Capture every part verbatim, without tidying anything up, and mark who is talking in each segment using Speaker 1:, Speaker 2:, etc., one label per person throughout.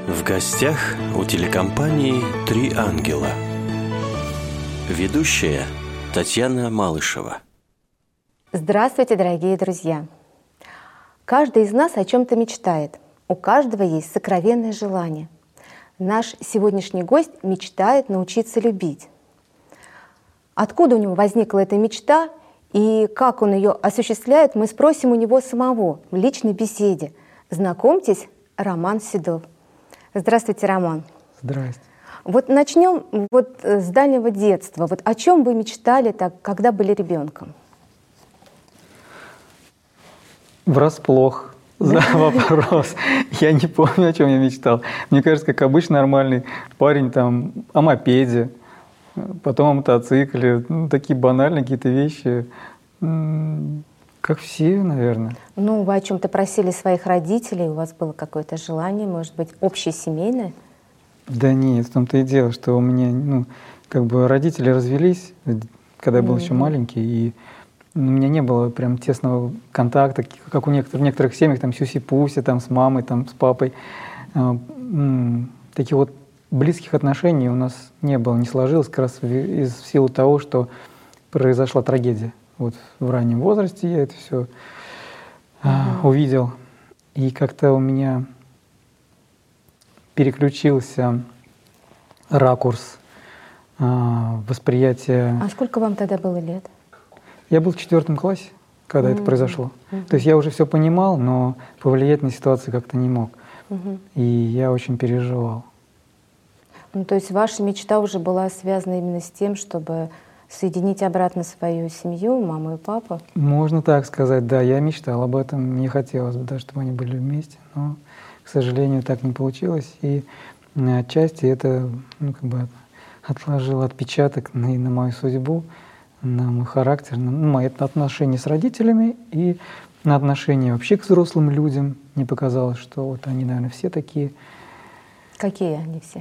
Speaker 1: В гостях у телекомпании «Три ангела». Ведущая Татьяна Малышева.
Speaker 2: Здравствуйте, дорогие друзья! Каждый из нас о чем-то мечтает. У каждого есть сокровенное желание. Наш сегодняшний гость мечтает научиться любить. Откуда у него возникла эта мечта и как он ее осуществляет, мы спросим у него самого в личной беседе. Знакомьтесь, Роман Седов. Здравствуйте, Роман.
Speaker 3: Здрасте.
Speaker 2: Вот начнем вот с дальнего детства. Вот о чем вы мечтали, так, когда были ребенком?
Speaker 3: Врасплох за вопрос. Я не помню, о чем я мечтал. Мне кажется, как обычно нормальный парень там о мопеде, потом о мотоцикле, ну, такие банальные какие-то вещи, как все, наверное.
Speaker 2: Ну, вы о чем-то просили своих родителей, у вас было какое-то желание, может быть, общесемейное? Да
Speaker 3: нет, в том-то и дело, что у меня, ну, как бы родители развелись, когда я был mm-hmm. еще маленький, и у меня не было прям тесного контакта, как у некоторых, в некоторых семьях, там, сюси-пуси, там, с мамой, там, с папой. Таких вот близких отношений у нас не было, не сложилось, как раз из силы того, что произошла трагедия. Вот в раннем возрасте я это все mm-hmm. увидел. И как-то у меня переключился ракурс восприятия.
Speaker 2: А сколько вам тогда было лет?
Speaker 3: Я был в четвертом классе, когда mm-hmm. это произошло. Mm-hmm. То есть я уже все понимал, но повлиять на ситуацию как-то не мог. Mm-hmm. И я очень переживал.
Speaker 2: Ну, то есть ваша мечта уже была связана именно с тем, чтобы соединить обратно свою семью, маму и папу?
Speaker 3: Можно так сказать, да. Я мечтал об этом. Мне хотелось бы, да, чтобы они были вместе. Но, к сожалению, так не получилось. И отчасти это, ну, как бы отложило отпечаток на, и на мою судьбу, на мой характер, на ну, мои отношения с родителями и на отношения вообще к взрослым людям. Мне показалось, что вот они, наверное, все такие.
Speaker 2: Какие они все?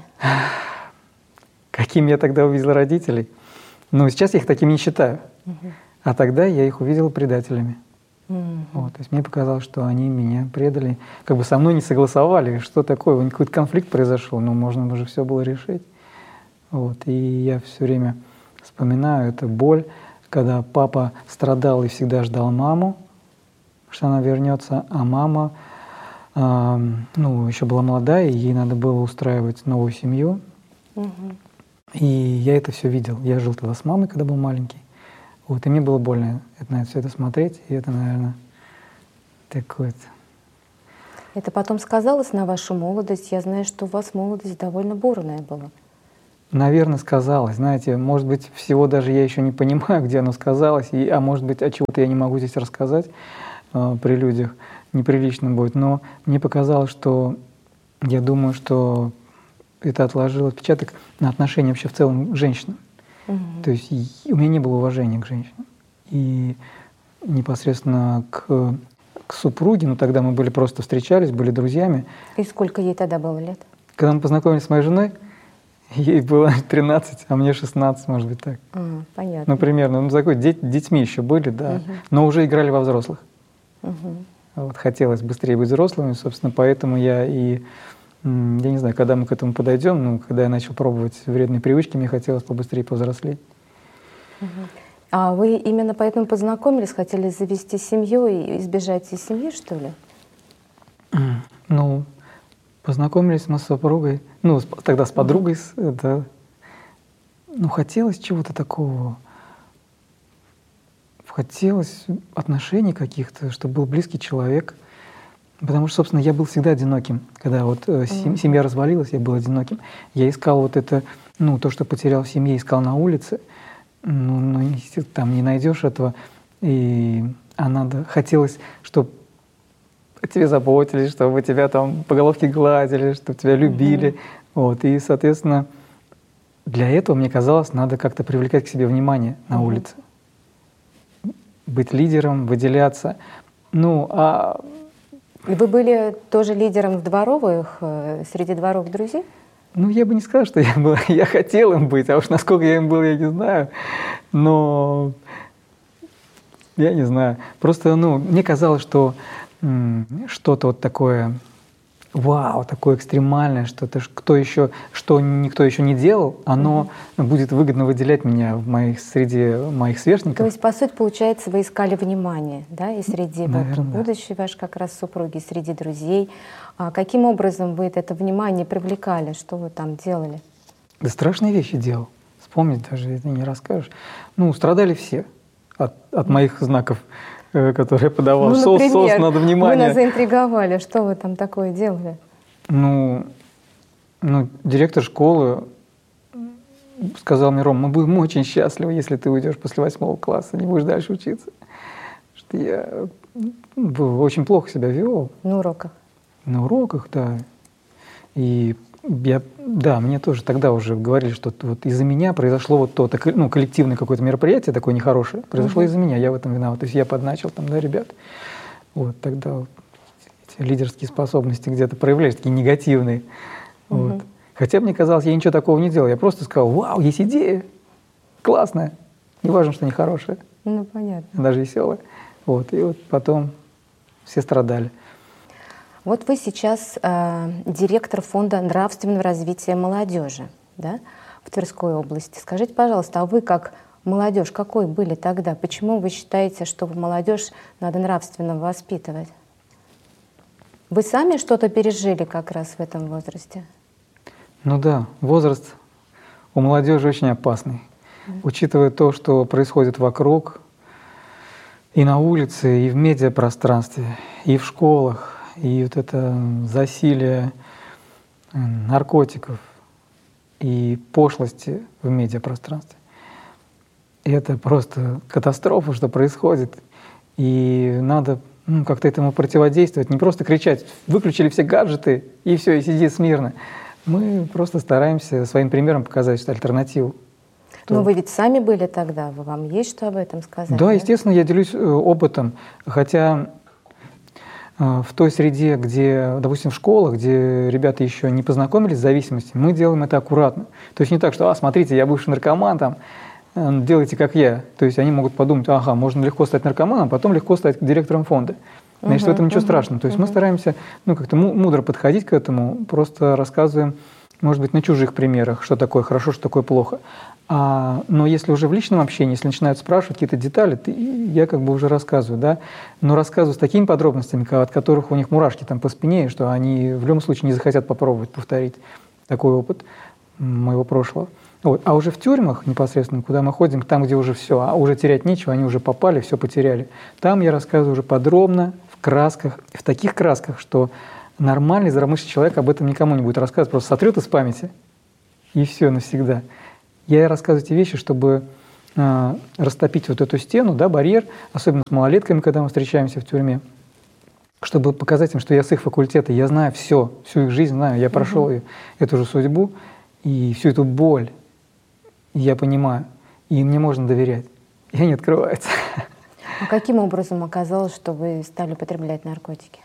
Speaker 3: Каким я тогда увидел родителей? Ну, сейчас я их такими не считаю. Uh-huh. А тогда я их увидел предателями. Uh-huh. Вот, то есть мне показалось, что они меня предали, как бы со мной не согласовали. Что такое? Какой-то конфликт произошел, но можно уже все было решить. Вот, и я все время вспоминаю эту боль, когда папа страдал и всегда ждал маму, что она вернется, а мама э, ну, еще была молодая, и ей надо было устраивать новую семью. Uh-huh. И я это все видел. Я жил тогда с мамой, когда был маленький. Вот, и мне было больно на это, все это смотреть. И это, наверное, такое-то.
Speaker 2: Это потом сказалось на вашу молодость? Я знаю, что у вас молодость довольно бурная была.
Speaker 3: Наверное, сказалось. Знаете, может быть, всего даже я еще не понимаю, где оно сказалось. И, а может быть, от чего-то я не могу здесь рассказать э, при людях. Неприлично будет. Но мне показалось, что я думаю, что это отложило отпечаток на отношения вообще в целом к женщинам. Угу. То есть у меня не было уважения к женщинам. И непосредственно к, к супруге, ну тогда мы были просто встречались, были друзьями.
Speaker 2: И сколько ей тогда было лет?
Speaker 3: Когда мы познакомились с моей женой, ей было тринадцать, а мне шестнадцать, может быть, так.
Speaker 2: А, понятно.
Speaker 3: Ну, примерно. Ну, такой, деть, детьми еще были, да, угу. но уже играли во взрослых. Угу. Вот, хотелось быстрее быть взрослыми, собственно, поэтому я и я не знаю, когда мы к этому подойдем, ну, когда я начал пробовать вредные привычки, мне хотелось побыстрее повзрослеть.
Speaker 2: Uh-huh. А вы именно поэтому познакомились, хотели завести семью и избежать из семьи, что ли?
Speaker 3: Ну, познакомились мы с супругой, ну, тогда с подругой, uh-huh. да. Ну, хотелось чего-то такого. Хотелось отношений каких-то, чтобы был близкий человек. Потому что, собственно, я был всегда одиноким. Когда вот э, mm-hmm. семья развалилась, я был одиноким. Я искал вот это, ну, то, что потерял в семье, искал на улице. Ну, ну там не найдешь этого. И а надо, хотелось, чтобы о тебе заботились, чтобы тебя там по головке гладили, чтобы тебя любили. Mm-hmm. Вот. И, соответственно, для этого, мне казалось, надо как-то привлекать к себе внимание на mm-hmm. улице. Быть лидером, выделяться. Ну, а
Speaker 2: вы были тоже лидером в дворовых, среди дворовых друзей?
Speaker 3: Ну, я бы не сказал, что я был, я хотел им быть, а уж насколько я им был, я не знаю. Но я не знаю. Просто, ну, мне казалось, что м- что-то вот такое вау, такое экстремальное, что-то, кто еще, что никто еще не делал, оно mm-hmm. будет выгодно выделять меня в моих, среди моих сверстников.
Speaker 2: То есть, по сути, получается, вы искали внимание, да, и среди
Speaker 3: Наверное,
Speaker 2: вот, будущей вашей как раз супруги, среди друзей. А каким образом вы это внимание привлекали? Что вы там делали?
Speaker 3: Да страшные вещи делал. Вспомнить даже это не расскажешь. Ну, страдали все от, от моих знаков, которые я подавал.
Speaker 2: Ну,
Speaker 3: сос,
Speaker 2: например,
Speaker 3: сос, надо внимание.
Speaker 2: Вы нас заинтриговали. Что вы там такое делали?
Speaker 3: Ну, ну, директор школы сказал мне: Ром, мы будем очень счастливы, если ты уйдешь после восьмого класса, не будешь дальше учиться. Что я очень плохо себя вел.
Speaker 2: На уроках?
Speaker 3: На уроках, да. И я, да, мне тоже тогда уже говорили, что вот из-за меня произошло вот то, так, ну, коллективное какое-то мероприятие такое нехорошее, произошло uh-huh. из-за меня, я в этом виноват. То есть я подначил там, да, ребят. Вот тогда вот эти лидерские способности где-то проявлялись, такие негативные. Uh-huh. Вот. Хотя мне казалось, я ничего такого не делал. Я просто сказал: вау, есть идея, классная, не важно, что нехорошая.
Speaker 2: Ну, понятно.
Speaker 3: Даже веселая. Вот. И вот потом все страдали.
Speaker 2: Вот вы сейчас э, директор фонда нравственного развития молодежи, да, в Тверской области. Скажите, пожалуйста, а вы как молодежь какой были тогда? Почему вы считаете, что молодежь надо нравственно воспитывать? Вы сами что-то пережили как раз в этом возрасте?
Speaker 3: Ну да, возраст у молодежи очень опасный. Mm. Учитывая то, что происходит вокруг, и на улице, и в медиапространстве, и в школах, и вот это засилие наркотиков и пошлости в медиапространстве. И это просто катастрофа, что происходит. И надо ну, как-то этому противодействовать. Не просто кричать: выключили все гаджеты, и все, и сиди смирно. Мы просто стараемся своим примером показать что альтернативу.
Speaker 2: Но вы ведь сами были тогда, вам есть что об этом сказать? Да,
Speaker 3: да? Естественно, я делюсь опытом. Хотя в той среде, где, допустим, в школах, где ребята еще не познакомились с зависимостью, мы делаем это аккуратно. То есть не так, что, а, смотрите, я бывший наркоман, там, делайте как я. То есть они могут подумать: ага, можно легко стать наркоманом, а потом легко стать директором фонда. Значит, uh-huh, в этом ничего uh-huh, страшного. То есть uh-huh. мы стараемся ну, как-то мудро подходить к этому, просто рассказываем, может быть, на чужих примерах, что такое хорошо, что такое плохо. А, но если уже в личном общении, если начинают спрашивать какие-то детали, ты, я как бы уже рассказываю, да, но рассказываю с такими подробностями, от которых у них мурашки там по спине, что они в любом случае не захотят попробовать повторить такой опыт моего прошлого. Вот. А уже в тюрьмах непосредственно, куда мы ходим, там, где уже все, а уже терять нечего, они уже попали, все потеряли, там я рассказываю уже подробно, в красках, в таких красках, что нормальный здравомыслящий человек об этом никому не будет рассказывать, просто сотрет из памяти, и все навсегда. Я рассказываю эти вещи, чтобы э, растопить вот эту стену, да, барьер, особенно с малолетками, когда мы встречаемся в тюрьме, чтобы показать им, что я с их факультета, я знаю все, всю их жизнь знаю, я прошел uh-huh. эту же судьбу и всю эту боль я понимаю, и мне можно доверять, и они открываются.
Speaker 2: А каким образом оказалось, что вы стали употреблять наркотики?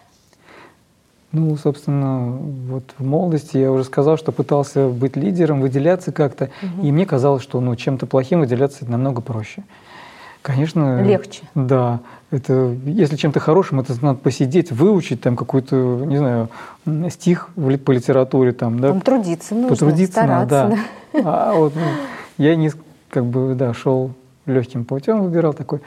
Speaker 3: Ну, собственно, вот в молодости я уже сказал, что пытался быть лидером, выделяться как-то, угу. и мне казалось, что ну, чем-то плохим выделяться намного проще. Конечно.
Speaker 2: Легче.
Speaker 3: Да. Это, если чем-то хорошим, это надо посидеть, выучить там какой-то, не знаю, стих по литературе. Там, да?
Speaker 2: Потрудиться нужно,
Speaker 3: Потрудиться
Speaker 2: стараться.
Speaker 3: Надо, да. А вот ну, я не, как бы, да, шел легким путем, выбирал такой.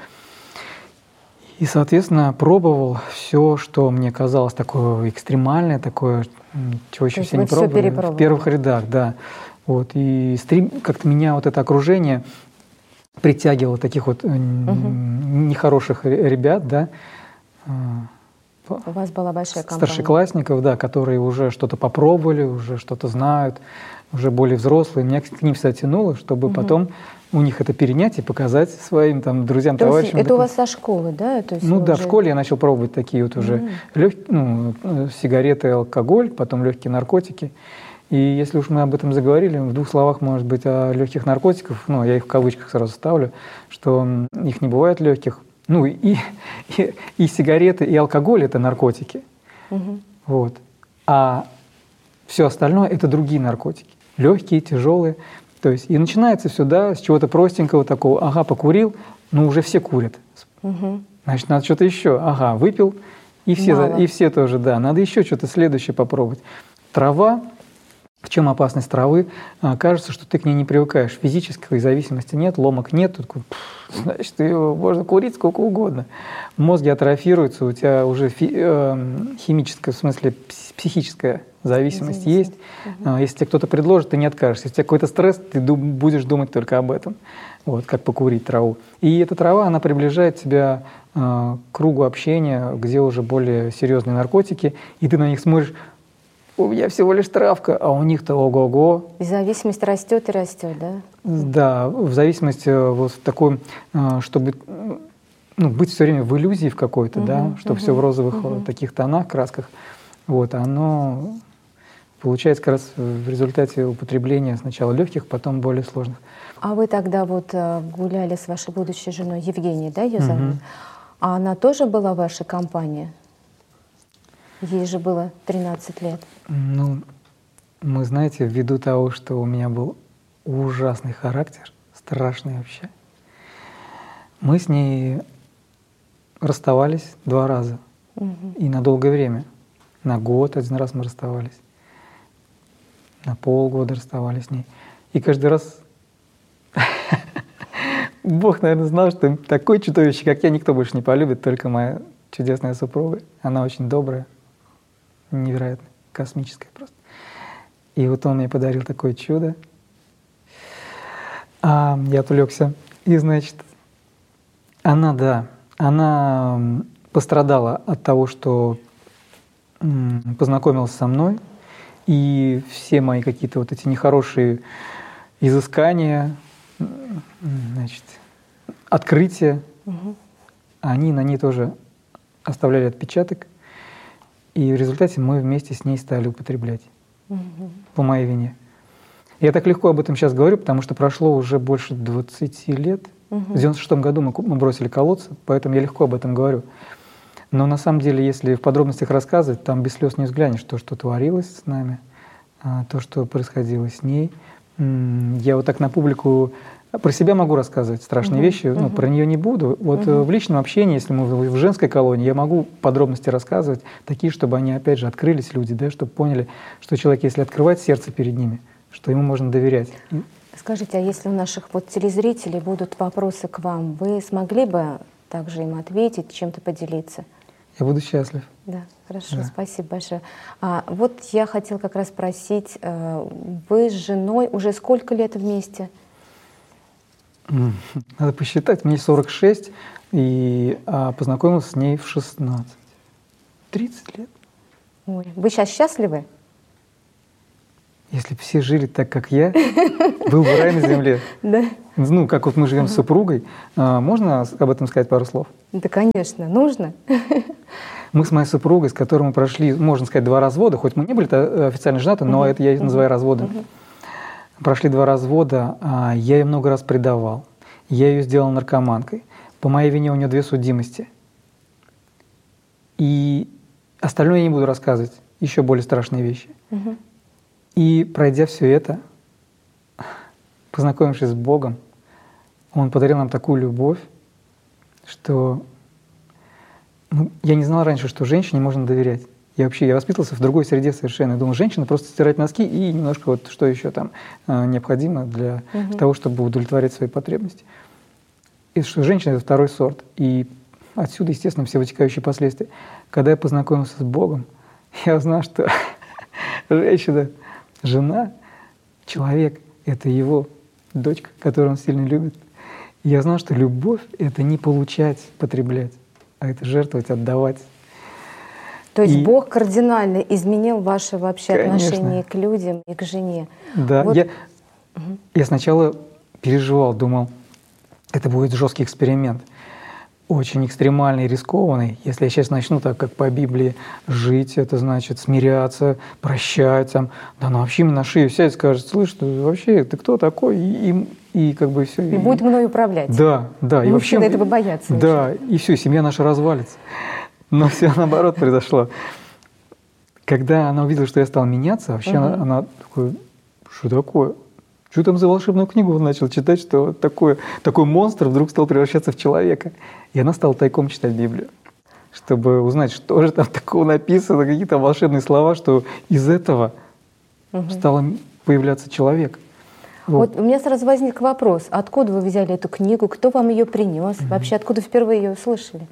Speaker 3: И, соответственно, пробовал все, что мне казалось такое экстремальное, такое, чего еще все не пробовали. В первых рядах, да. Вот. И стрим, как-то меня вот это окружение притягивало таких вот угу. нехороших ребят, да.
Speaker 2: У вас была большая компания.
Speaker 3: Старшеклассников, да, которые уже что-то попробовали, уже что-то знают, уже более взрослые. Меня к ним всегда тянуло, чтобы угу. потом у них это перенять и показать своим там друзьям,
Speaker 2: то
Speaker 3: товарищам.
Speaker 2: Это у вас со школы, да? То есть
Speaker 3: ну да,
Speaker 2: уже...
Speaker 3: в школе я начал пробовать такие вот уже mm. лег... ну, сигареты, алкоголь, потом легкие наркотики. И если уж мы об этом заговорили, в двух словах, может быть, о легких наркотиках, ну, я их в кавычках сразу ставлю, что их не бывает легких. Ну, и, и, и сигареты, и алкоголь – это наркотики. Mm-hmm. Вот. А все остальное – это другие наркотики. Легкие, тяжелые. То есть и начинается все, да, с чего-то простенького такого. Ага, покурил, но уже все курят. Угу. Значит, надо что-то еще. Ага, выпил, И все,
Speaker 2: Мало.
Speaker 3: и все тоже, да. Надо еще что-то следующее попробовать. Трава. В чем опасность травы? А, кажется, что ты к ней не привыкаешь. Физической зависимости нет, ломок нет. Тут, пфф, значит, ее можно курить сколько угодно. Мозги атрофируются, у тебя уже фи, э, химическая, в смысле психическая зависимость
Speaker 2: Зависимость.
Speaker 3: есть. Угу. А, если тебе кто-то предложит, ты не откажешься. Если у тебя какой-то стресс, ты дум, будешь думать только об этом. Вот, как покурить траву. И эта трава, она приближает тебя э, к кругу общения, где уже более серьезные наркотики, и ты на них смотришь, у меня всего лишь травка, а у них-то ого-го.
Speaker 2: И зависимость растет и растет, да?
Speaker 3: Да, в зависимости вот такой, чтобы ну, быть все время в иллюзии в какой-то, угу, да, чтобы угу, все в розовых угу. таких тонах, красках, вот, оно получается как раз в результате употребления сначала легких, потом более сложных.
Speaker 2: А вы тогда вот гуляли с вашей будущей женой Евгенией, да, ее зовут?
Speaker 3: Угу.
Speaker 2: А она тоже была в вашей компании? Ей же было тринадцать лет.
Speaker 3: Ну, мы, знаете, ввиду того, что у меня был ужасный характер, страшный вообще, мы с ней расставались два раза. Угу. И на долгое время. На год один раз мы расставались. На полгода расставались с ней. И каждый раз Бог, наверное, знал, что такое чудовище, как я, никто больше не полюбит, только моя чудесная супруга. Она очень добрая, невероятно, космическая просто. И вот он мне подарил такое чудо. А я отвлекся. И, значит, она, да, она пострадала от того, что познакомилась со мной, и все мои какие-то вот эти нехорошие изыскания, значит, открытия, угу. они на ней тоже оставляли отпечаток. И в результате мы вместе с ней стали употреблять угу. по моей вине. Я так легко об этом сейчас говорю, потому что прошло уже больше двадцати лет. Угу. В девяносто шестом году мы, мы бросили колоться, поэтому я легко об этом говорю. Но на самом деле, если в подробностях рассказывать, там без слез не взглянешь то, что творилось с нами, то, что происходило с ней. Я вот так на публику про себя могу рассказывать страшные uh-huh, вещи, uh-huh. но про нее не буду. Вот uh-huh. в личном общении, если мы в женской колонии, я могу подробности рассказывать, такие, чтобы они, опять же, открылись, люди, да, чтобы поняли, что человек, если открывать сердце перед ними, что ему можно доверять.
Speaker 2: Скажите, а если у наших вот телезрителей будут вопросы к вам, вы смогли бы также им ответить, чем-то поделиться?
Speaker 3: Я буду счастлив.
Speaker 2: Да, хорошо,
Speaker 3: да.
Speaker 2: Спасибо большое. А, вот я хотела как раз спросить, вы с женой уже сколько лет вместе?
Speaker 3: Надо посчитать, мне сорок шесть, и а, познакомился с ней в шестнадцать. тридцать лет.
Speaker 2: Ой, вы сейчас счастливы?
Speaker 3: Если бы все жили так, как я, был бы рай на земле.
Speaker 2: Да.
Speaker 3: Ну, как вот мы живем с супругой. Можно об этом сказать пару слов?
Speaker 2: Да, конечно, нужно.
Speaker 3: Мы с моей супругой, с которой мы прошли, можно сказать, два развода, хоть мы не были официально женаты, но это я называю разводом. Прошли два развода, я ее много раз предавал. Я ее сделал наркоманкой. По моей вине у нее две судимости. И остальное я не буду рассказывать. Еще более страшные вещи. Угу. И пройдя все это, познакомившись с Богом, Он подарил нам такую любовь, что ну, я не знал раньше, что женщине можно доверять. Я вообще, я воспитывался в другой среде совершенно. Я думал, женщина просто стирать носки и немножко вот что еще там э, необходимо для угу. того, чтобы удовлетворять свои потребности. И что женщина — это второй сорт. И отсюда, естественно, все вытекающие последствия. Когда я познакомился с Богом, я узнал, что женщина, жена, человек — это его дочка, которую он сильно любит. И я знал, что любовь — это не получать, потреблять, а это жертвовать, отдавать.
Speaker 2: То есть
Speaker 3: и...
Speaker 2: Бог кардинально изменил ваши вообще
Speaker 3: Конечно.
Speaker 2: отношения к людям и к жене.
Speaker 3: Да, вот. я, угу. я сначала переживал, думал, это будет жесткий эксперимент, очень экстремальный, рискованный. Если я сейчас начну так, как по Библии, жить, это значит смиряться, прощать, там, да она вообще мне на шею сядет и скажет, слышь, ты вообще, ты кто такой? И, и, и как бы все.
Speaker 2: И, и будет мной управлять.
Speaker 3: Да, да. И
Speaker 2: мужчины
Speaker 3: вообще,
Speaker 2: этого боятся.
Speaker 3: Да,
Speaker 2: очень.
Speaker 3: И все, семья наша развалится. Но все наоборот произошло. Когда она увидела, что я стал меняться, вообще угу. она, она такая, что такое? Что там за волшебную книгу он начал читать, что такой, такой монстр вдруг стал превращаться в человека? И она стала тайком читать Библию. чтобы узнать, что же там такого написано, какие-то волшебные слова, что из этого угу. стал появляться человек.
Speaker 2: Вот. Вот у меня сразу возник вопрос, откуда вы взяли эту книгу, кто вам ее принес, угу. вообще откуда впервые ее услышали?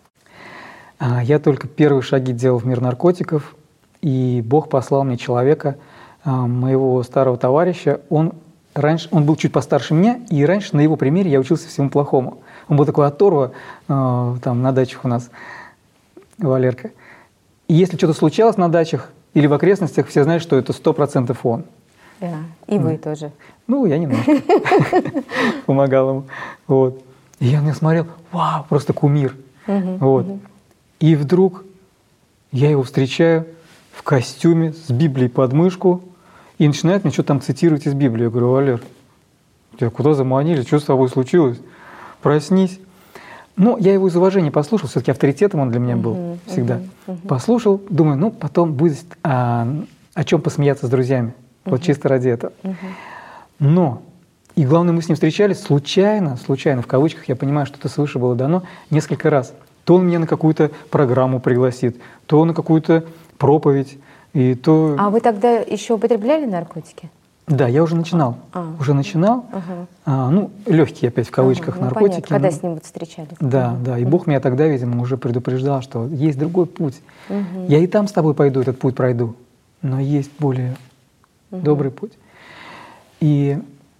Speaker 3: Я только первые шаги делал в мир наркотиков, и Бог послал мне человека, моего старого товарища. Он раньше, он был чуть постарше меня, и раньше на его примере я учился всему плохому. Он был такой оторва там на дачах у нас, Валерка. И если что-то случалось на дачах или в окрестностях, все знают, что это сто процентов он.
Speaker 2: Да, и вы тоже.
Speaker 3: Ну, я немножко помогал ему. Вот. И я на него смотрел, вау, просто кумир. Вот. И вдруг я его встречаю в костюме с Библией под мышку и начинает мне что-то там цитировать из Библии. Я говорю: Валер, тебя куда заманили, что с тобой случилось? Проснись. Ну, я его из уважения послушал, все-таки авторитетом он для меня был uh-huh, всегда. Uh-huh, uh-huh. Послушал, думаю, ну, потом будет а, о чем посмеяться с друзьями. Uh-huh. Вот чисто ради этого. Uh-huh. Но, и главное, мы с ним встречались случайно, случайно, в кавычках, я понимаю, что это свыше было дано несколько раз. То он меня на какую-то программу пригласит, то на какую-то проповедь. И то...
Speaker 2: А вы тогда еще употребляли наркотики?
Speaker 3: Да, я уже начинал. А. Уже начинал.
Speaker 2: Ага.
Speaker 3: А, ну, легкие опять в кавычках
Speaker 2: ага, ну,
Speaker 3: наркотики.
Speaker 2: Понятно. Когда с ним вот встречались.
Speaker 3: Да,
Speaker 2: ага.
Speaker 3: да. И Бог меня тогда, видимо, уже предупреждал, что есть другой путь.
Speaker 2: Угу.
Speaker 3: Я и там с тобой пойду, этот путь пройду. Но есть более угу. добрый путь. И,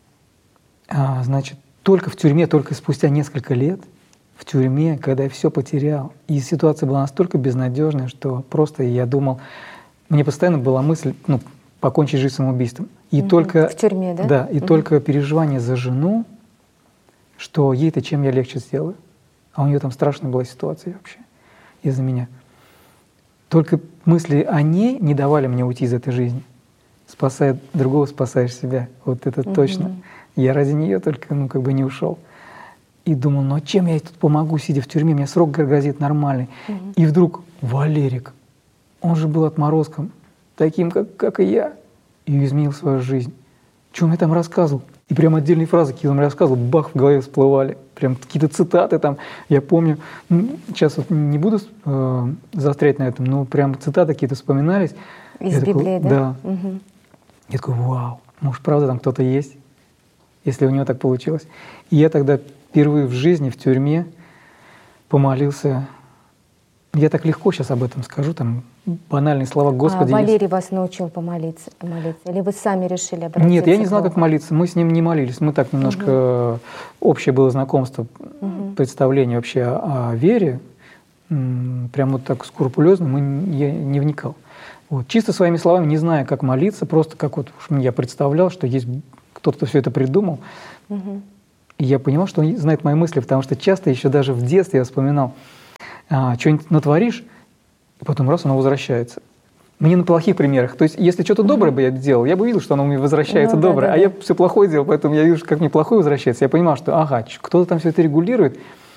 Speaker 3: а, значит, только в тюрьме, только спустя несколько лет, в тюрьме, когда я все потерял, и ситуация была настолько безнадежная, что просто я думал, мне постоянно была мысль, ну, покончить жизнь самоубийством. И угу. только,
Speaker 2: в тюрьме, да?
Speaker 3: Да, и угу. только переживание за жену, что ей-то чем я легче сделаю. А у нее там страшная была ситуация вообще из-за меня. Только мысли о ней не давали мне уйти из этой жизни. Спасая другого, спасаешь себя. Вот это угу. точно. Я ради нее только, ну, как бы не ушел. И думал, ну а чем я ей тут помогу, сидя в тюрьме, мне срок грозит нормальный. Угу. И вдруг Валерик, он же был отморозком, таким, как, как и я, и изменил свою жизнь. Что он мне там рассказывал? И прям отдельные фразы, какие он мне рассказывал, бах, в голове всплывали. Прям какие-то цитаты там, я помню. Ну, сейчас вот не буду э, заострять на этом, но прям цитаты какие-то вспоминались.
Speaker 2: Из
Speaker 3: я
Speaker 2: Библии,
Speaker 3: такой,
Speaker 2: да?
Speaker 3: Да.
Speaker 2: Угу.
Speaker 3: Я такой, вау, может, правда там кто-то есть, если у него так получилось. И я тогда впервые в жизни в тюрьме помолился. Я так легко сейчас об этом скажу, там банальные слова «Господи».
Speaker 2: А Валерий вас научил помолиться, молиться? Или вы сами решили обратиться?
Speaker 3: Нет, я не знал, как молиться. Мы с ним не молились. Мы так немножко… Угу. Общее было знакомство, угу. представление вообще о, о вере. Прям вот так скрупулезно мы, я не вникал. Вот. Чисто своими словами, не зная, как молиться, просто как вот я представлял, что есть кто-то, кто все это придумал. Угу. И я понимал, что он знает мои мысли, потому что часто еще даже в детстве я вспоминал, а, что-нибудь натворишь, и потом раз, оно возвращается. Мне на плохих примерах. То есть, если что-то доброе бы я делал, я бы видел, что оно мне возвращается ну, доброе, да, да, а да. я все плохое делал, поэтому я вижу, как мне плохое возвращается. Я понимал, что ага, кто-то там все это регулирует.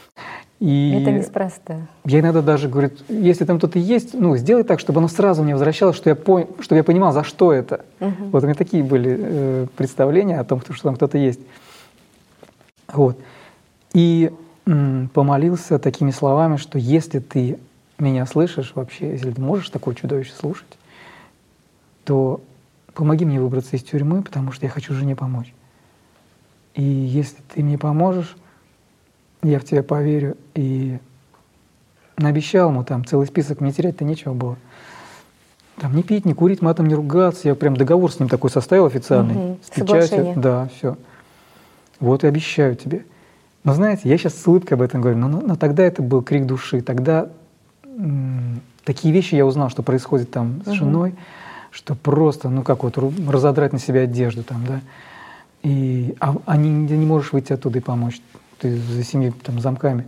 Speaker 3: И
Speaker 2: это неспроста.
Speaker 3: Я иногда даже говорю, если там кто-то есть, ну, сделай так, чтобы оно сразу мне возвращалось, что я, пон... чтобы я понимал, за что это. Угу. Вот у меня такие были э, представления о том, что там кто-то есть. Вот. И м, помолился такими словами, что если ты меня слышишь вообще, если ты можешь такое чудовище слушать, то помоги мне выбраться из тюрьмы, потому что я хочу жене помочь. И если ты мне поможешь, я в тебя поверю. И наобещал ему там целый список, мне терять-то нечего было. Там не пить, не курить, матом не ругаться. Я прям договор с ним такой составил официальный. Угу. С печатью. Да, все. Вот и обещаю тебе. Но знаете, я сейчас с улыбкой об этом говорю, но, но, но тогда это был крик души. Тогда м- такие вещи я узнал, что происходит там с угу. женой, что просто, ну как вот, разодрать на себя одежду там, да. И, а, а не, не можешь выйти оттуда и помочь. Ты за семью там, замками.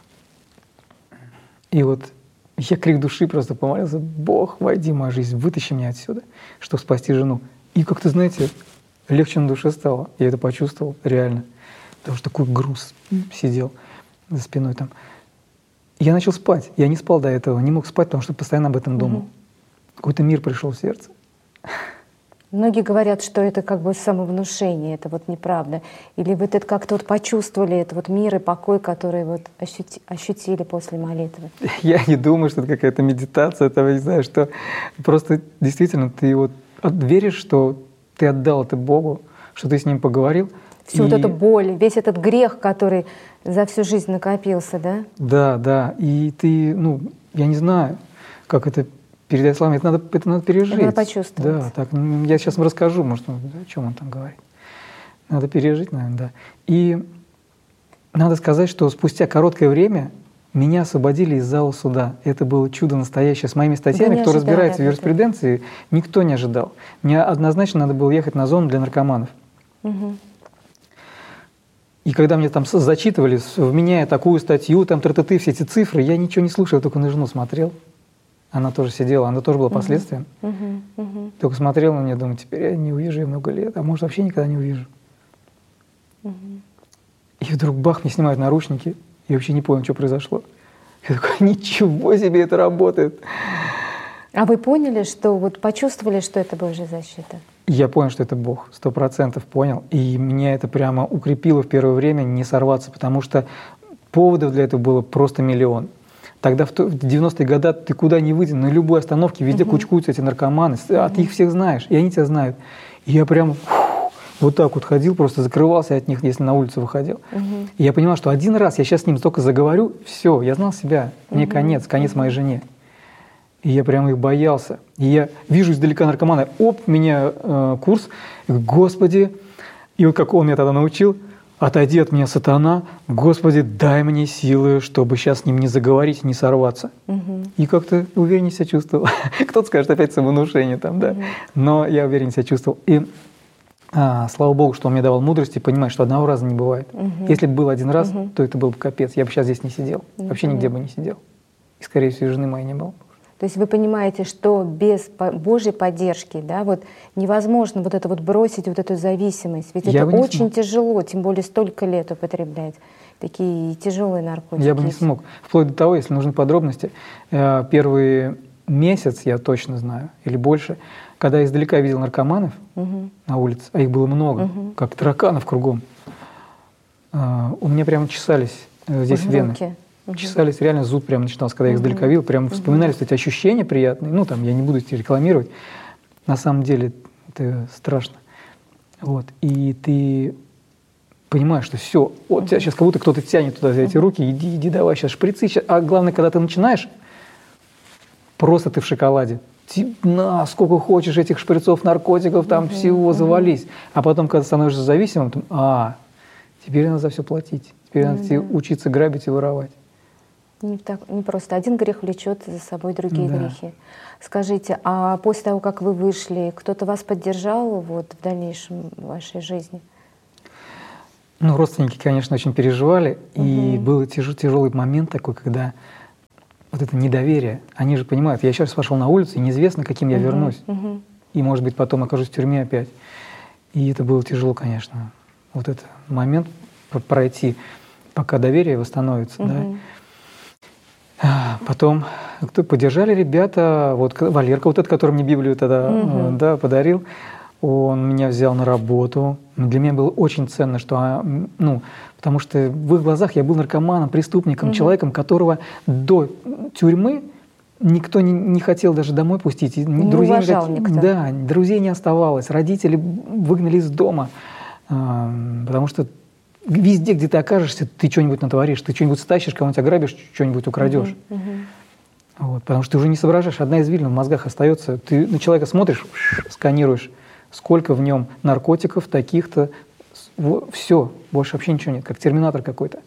Speaker 3: И вот я крик души просто помолился: Бог, войди в мою жизнь, вытащи меня отсюда, чтобы спасти жену. И как-то, знаете, легче на душе стало. Я это почувствовал реально. Потому что такой груз сидел за спиной там. Я начал спать. Я не спал до этого, не мог спать, потому что постоянно об этом думал. Угу. Какой-то мир пришел в сердце.
Speaker 2: Многие говорят, что это как бы самовнушение, это вот неправда. Или вы это как-то вот почувствовали, это вот мир и покой, который вот ощути, ощутили после молитвы?
Speaker 3: Я не думаю, что это какая-то медитация, это, не знаю, что просто действительно ты вот веришь, что ты отдал это Богу, что ты с Ним поговорил.
Speaker 2: Всю
Speaker 3: и...
Speaker 2: вот эту боль, весь этот грех, который за всю жизнь накопился, да?
Speaker 3: Да, да. И ты, ну, я не знаю, как это передать словами, это надо, это надо пережить.
Speaker 2: Это надо почувствовать.
Speaker 3: Да, так, я сейчас вам расскажу, может, о чем он там говорит. Надо пережить, наверное, да. И надо сказать, что спустя короткое время меня освободили из зала суда. Это было чудо настоящее. С моими статьями, кто разбирается в юриспруденции, никто не ожидал. Мне однозначно надо было ехать на зону для наркоманов.
Speaker 2: Угу.
Speaker 3: И когда мне там зачитывали, вменяя такую статью, там тра-та-ты, все эти цифры, я ничего не слушал, я только на жену смотрел. Она тоже сидела, она тоже была последствием.
Speaker 2: Uh-huh. Uh-huh.
Speaker 3: Только смотрел на меня, думаю, теперь я не увижу ее много лет, а может вообще никогда не увижу. Uh-huh. И вдруг бах, мне снимают наручники, я вообще не понял, что произошло. Я такой, ничего себе, это работает.
Speaker 2: А вы поняли, что вот почувствовали, что это Божья защита?
Speaker 3: Я понял, что это Бог, сто процентов понял. И меня это прямо укрепило в первое время не сорваться, потому что поводов для этого было просто миллион. Тогда в девяностые годы ты куда ни выйди, на любой остановке везде uh-huh. кучкуются эти наркоманы, uh-huh. а ты их всех знаешь, и они тебя знают. И я прям фу, вот так вот ходил, просто закрывался от них, если на улицу выходил. Uh-huh. И я понимал, что один раз я сейчас с ним столько заговорю, все, я знал себя, мне uh-huh. конец, конец uh-huh. моей жене. И я прям их боялся. И я вижу издалека наркомана, оп, меня э, курс, и, Господи, и вот как он меня тогда научил, отойди от меня, сатана, Господи, дай мне силы, чтобы сейчас с ним не заговорить, не сорваться. Угу. И как-то увереннее себя чувствовал. Кто-то скажет, опять самовнушение там, да. Угу. Но я увереннее себя чувствовал. И а, слава Богу, что он мне давал мудрости, понимать, что одного раза не бывает. Угу. Если бы был один раз, угу. то это был бы капец. Я бы сейчас здесь не сидел. Угу. Вообще нигде бы не сидел. И, скорее всего, и жены моей не было.
Speaker 2: То есть вы понимаете, что без Божьей поддержки, да, вот невозможно вот это вот бросить, вот эту зависимость. Ведь я это очень смог. Тяжело, тем более столько лет употреблять такие тяжелые наркотики.
Speaker 3: Я бы не смог. Вплоть до того, если нужны подробности, первый месяц, я точно знаю, или больше, когда я издалека видел наркоманов угу. на улице, а их было много, угу. как тараканов кругом, у меня прямо чесались здесь угу, вены. Руки. Чесались, реально зуд прям начинался, когда я их издалека видел, прям вспоминались эти ощущения приятные. Ну, там, я не буду их рекламировать. На самом деле это страшно. Вот. И ты понимаешь, что все, вот тебя сейчас как будто кто-то тянет туда за эти руки, иди, иди, давай, сейчас шприцы. Сейчас. А главное, когда ты начинаешь, просто ты в шоколаде. Ты, на, сколько хочешь этих шприцов, наркотиков, там uh-huh, всего, uh-huh. завались. А потом, когда становишься зависимым, ты, а, теперь надо за все платить. Теперь uh-huh. надо учиться грабить и воровать.
Speaker 2: Не, так, не просто один грех влечет за собой другие да. грехи. Скажите, а после того, как вы вышли, кто-то вас поддержал вот, в дальнейшем в вашей жизни?
Speaker 3: Ну, родственники, конечно, очень переживали. Угу. И был тяж, тяжелый момент такой, когда вот это недоверие. Они же понимают, я сейчас пошел на улицу, и неизвестно, каким я угу. вернусь. Угу. И, может быть, потом окажусь в тюрьме опять. И это было тяжело, конечно. Вот этот момент пройти, пока доверие восстановится. Угу. Да? Потом кто поддержали ребята, вот Валерка, вот этот, который мне Библию тогда угу. да, подарил, он меня взял на работу. Для меня было очень ценно, что, ну, потому что в их глазах я был наркоманом, преступником, угу. человеком, которого до тюрьмы никто не, не хотел даже домой пустить.
Speaker 2: Не
Speaker 3: друзей
Speaker 2: уважал
Speaker 3: не,
Speaker 2: никто.
Speaker 3: Да, друзей не оставалось, родители выгнали из дома, потому что везде, где ты окажешься, ты что-нибудь натворишь, ты что-нибудь стащишь, кого-нибудь ограбишь, что-нибудь украдешь. Uh-huh, uh-huh. Вот, потому что ты уже не соображаешь, одна из вилен в мозгах остается. Ты на человека смотришь, сканируешь, сколько в нем наркотиков, таких-то, все, больше вообще ничего нет, как терминатор какой-то.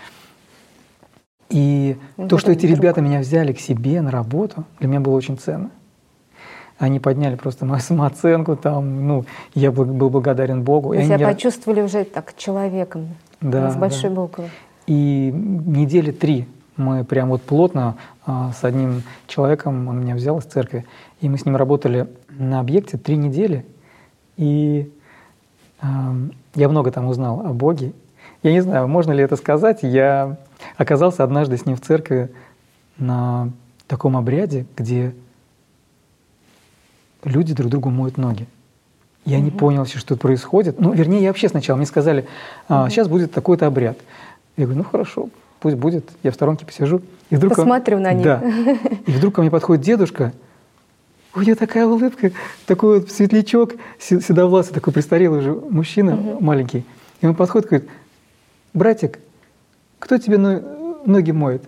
Speaker 3: И ну, то, что эти друг. ребята меня взяли к себе на работу, для меня было очень ценно. Они подняли просто мою самооценку, там, ну, я был, был благодарен Богу.
Speaker 2: Вы себя не... почувствовали уже так человеком,
Speaker 3: да,
Speaker 2: с большой
Speaker 3: да.
Speaker 2: буквы.
Speaker 3: И недели три мы прям вот плотно а, с одним человеком, он меня взял из церкви, и мы с ним работали на объекте три недели. И а, я много там узнал о Боге. Я не знаю, можно ли это сказать, я оказался однажды с ним в церкви на таком обряде, где люди друг другу моют ноги. Я не понял, что происходит. Ну, вернее, я вообще сначала, мне сказали, а, сейчас будет такой-то обряд. Я говорю, ну хорошо, пусть будет, я в сторонке посижу. И вдруг
Speaker 2: Посмотрю
Speaker 3: ко...
Speaker 2: на них.
Speaker 3: Да. И вдруг ко мне подходит дедушка, у него такая улыбка, такой вот светлячок, седовласый, такой престарелый уже мужчина, угу. маленький. И он подходит и говорит, братик, кто тебе ноги моет?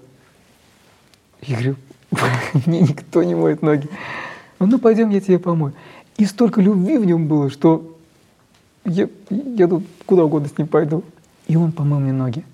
Speaker 3: Я говорю, мне никто не моет ноги. Он, ну пойдем, я тебе помою. И столько любви в нем было, что я, я тут куда угодно с ним пойду. И он помыл мне ноги.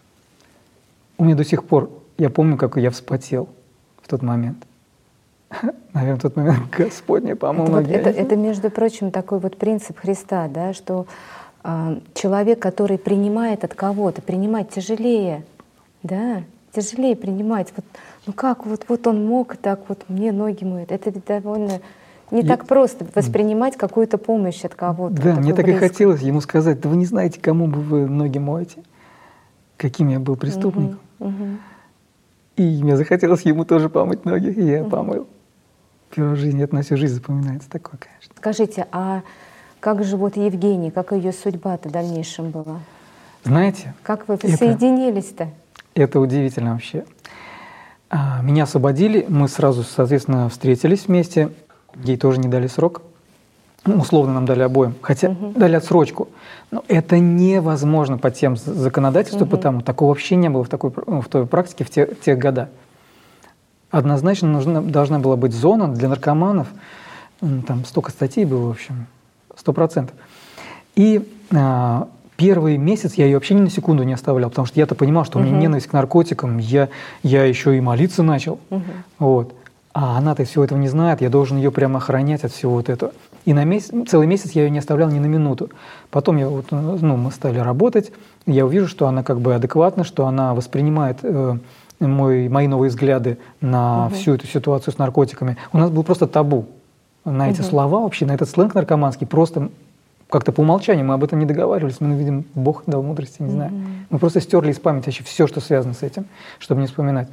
Speaker 3: У меня до сих пор, я помню, как я вспотел в тот момент. Наверное, в тот момент Господь мне помыл
Speaker 2: это,
Speaker 3: ноги.
Speaker 2: Вот, это, это, между прочим, такой вот принцип Христа, да, что э, человек, который принимает от кого-то, принимать тяжелее, да, тяжелее принимать. Вот, ну как, вот, вот он мог так вот мне ноги моет. Это ведь довольно... Не я... так просто воспринимать какую-то помощь от кого-то.
Speaker 3: Да, мне так близкого. И хотелось ему сказать, да вы не знаете, кому бы вы ноги моете, каким я был преступником. Угу, угу. И мне захотелось ему тоже помыть ноги, и я угу. помыл. Первая жизнь, это на всю жизнь запоминается такое, конечно.
Speaker 2: Скажите, а как же вот Евгения, как ее судьба-то в дальнейшем была?
Speaker 3: Знаете?
Speaker 2: Как вы соединились-то?
Speaker 3: Это удивительно вообще. Меня освободили, мы сразу, соответственно, встретились вместе. Ей тоже не дали срок. Ну, условно нам дали обоим, хотя угу. дали отсрочку. Но это невозможно по тем законодательству, угу. потому такого вообще не было в, такой, в той практике в те, в те года. Однозначно нужна, должна была быть зона для наркоманов. Там столько статей было, в общем, сто процентов. И а, первый месяц я ее вообще ни на секунду не оставлял, потому что я-то понимал, что угу. у меня ненависть к наркотикам, я, я еще и молиться начал. Угу. Вот. А она-то всего этого не знает, я должен ее прямо охранять от всего вот этого. И на месяц, целый месяц я ее не оставлял ни на минуту. Потом я, вот, ну, мы стали работать, я увижу, что она как бы адекватна, что она воспринимает э, мой, мои новые взгляды на угу. всю эту ситуацию с наркотиками. У нас был просто табу на эти угу. слова вообще, на этот сленг наркоманский, просто как-то по умолчанию мы об этом не договаривались. Мы, видим, Бог дал мудрости, не знаю. Угу. Мы просто стерли из памяти вообще все, что связано с этим, чтобы не вспоминать.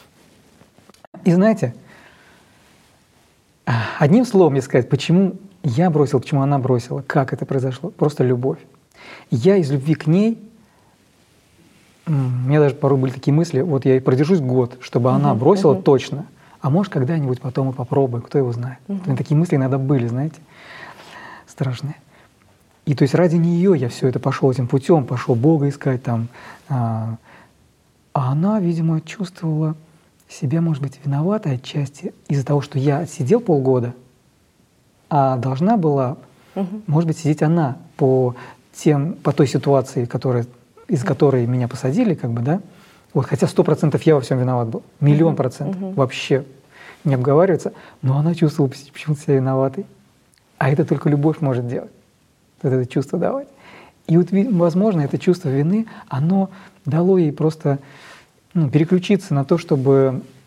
Speaker 3: И знаете, одним словом, если сказать, почему я бросил, почему она бросила, как это произошло, просто любовь. Я из любви к ней, у меня даже порой были такие мысли, вот я и продержусь год, чтобы uh-huh, она бросила uh-huh. точно, а может когда-нибудь потом и попробую, кто его знает. Uh-huh. У меня такие мысли иногда были, знаете, страшные. И то есть ради нее я все это пошел этим путем, пошел Бога искать там. А, а она, видимо, чувствовала себя, может быть, виноватой отчасти из-за того, что я сидел полгода, а должна была, угу. может быть, сидеть она по, тем, по той ситуации, которая, из которой меня посадили, как бы, да. Вот, хотя сто процентов я во всем виноват был, миллион процентов, угу. вообще не обговаривается, но она чувствовала почему-то себя виноватой. А это только любовь может делать, вот это чувство давать. И вот, возможно, это чувство вины, оно дало ей просто ну, переключиться на то, чтобы